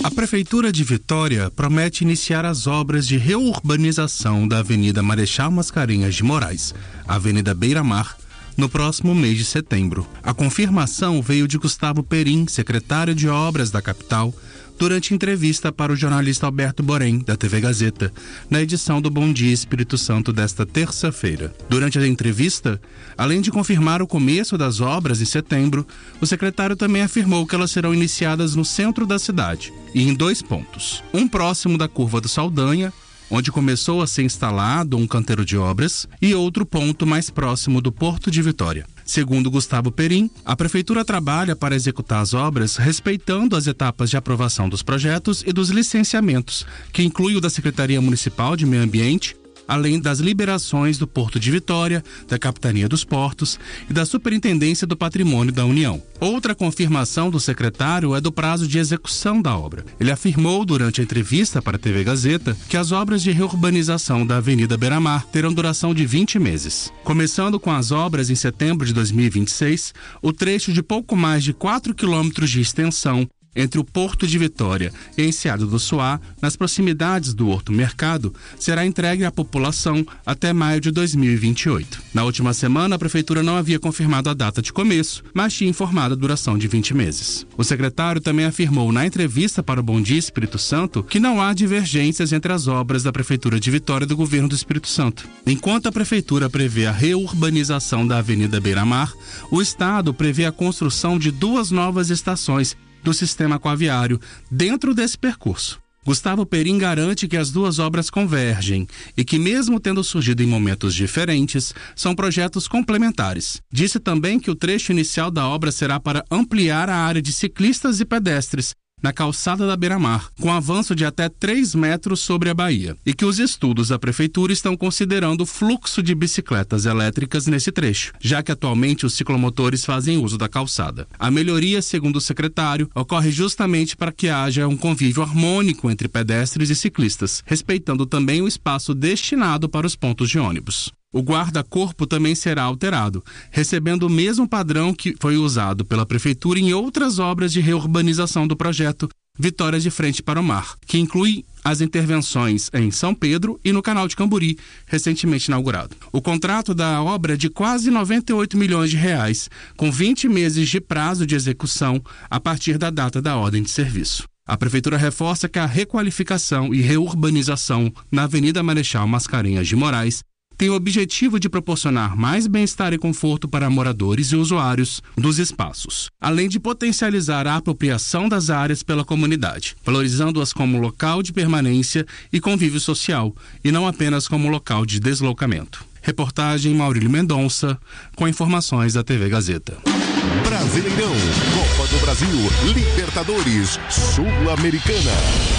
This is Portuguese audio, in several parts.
A Prefeitura de Vitória promete iniciar as obras de reurbanização da Avenida Marechal Mascarenhas de Moraes, Avenida Beira-Mar, no próximo mês de setembro. A confirmação veio de Gustavo Perim, secretário de Obras da capital, durante entrevista para o jornalista Alberto Borém, da TV Gazeta, na edição do Bom Dia Espírito Santo desta terça-feira. Durante a entrevista, além de confirmar o começo das obras em setembro, o secretário também afirmou que elas serão iniciadas no centro da cidade e em 2 pontos. Um próximo da Curva do Saldanha, onde começou a ser instalado um canteiro de obras, e outro ponto mais próximo do Porto de Vitória. Segundo Gustavo Perim, a Prefeitura trabalha para executar as obras respeitando as etapas de aprovação dos projetos e dos licenciamentos, que inclui o da Secretaria Municipal de Meio Ambiente, além das liberações do Porto de Vitória, da Capitania dos Portos e da Superintendência do Patrimônio da União. Outra confirmação do secretário é do prazo de execução da obra. Ele afirmou durante a entrevista para a TV Gazeta que as obras de reurbanização da Avenida Beira-Mar terão duração de 20 meses. Começando com as obras em setembro de 2026, o trecho de pouco mais de 4 quilômetros de extensão entre o Porto de Vitória e Enseada do Suá, nas proximidades do Horto Mercado, será entregue à população até maio de 2028. Na última semana, a Prefeitura não havia confirmado a data de começo, mas tinha informado a duração de 20 meses. O secretário também afirmou na entrevista para o Bom Dia Espírito Santo que não há divergências entre as obras da Prefeitura de Vitória e do Governo do Espírito Santo. Enquanto a Prefeitura prevê a reurbanização da Avenida Beira-Mar, o Estado prevê a construção de 2 novas estações do sistema aquaviário dentro desse percurso. Gustavo Perim garante que as 2 obras convergem e que, mesmo tendo surgido em momentos diferentes, são projetos complementares. Disse também que o trecho inicial da obra será para ampliar a área de ciclistas e pedestres na calçada da Beira-Mar, com avanço de até 3 metros sobre a baía, e que os estudos da Prefeitura estão considerando o fluxo de bicicletas elétricas nesse trecho, já que atualmente os ciclomotores fazem uso da calçada. A melhoria, segundo o secretário, ocorre justamente para que haja um convívio harmônico entre pedestres e ciclistas, respeitando também o espaço destinado para os pontos de ônibus. O guarda-corpo também será alterado, recebendo o mesmo padrão que foi usado pela Prefeitura em outras obras de reurbanização do projeto Vitória de Frente para o Mar, que inclui as intervenções em São Pedro e no Canal de Camburi, recentemente inaugurado. O contrato da obra é de quase 98 milhões de reais, com 20 meses de prazo de execução a partir da data da ordem de serviço. A Prefeitura reforça que a requalificação e reurbanização na Avenida Marechal Mascarenhas de Moraes tem o objetivo de proporcionar mais bem-estar e conforto para moradores e usuários dos espaços, além de potencializar a apropriação das áreas pela comunidade, valorizando-as como local de permanência e convívio social, e não apenas como local de deslocamento. Reportagem Maurílio Mendonça, com informações da TV Gazeta. Brasileirão, Copa do Brasil, Libertadores, Sul-Americana.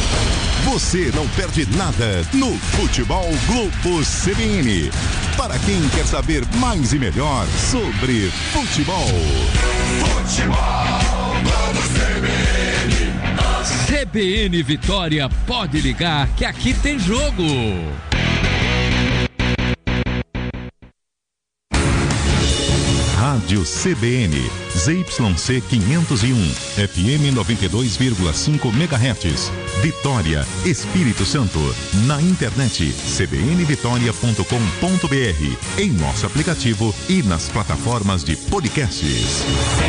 Você não perde nada no Futebol Globo CBN. Para quem quer saber mais e melhor sobre futebol. Futebol Globo CBN. CBN Vitória, pode ligar que aqui tem jogo. Rádio CBN, ZYC 501, FM 92,5 MHz, Vitória, Espírito Santo. Na internet, cbnvitoria.com.br, em nosso aplicativo e nas plataformas de podcasts.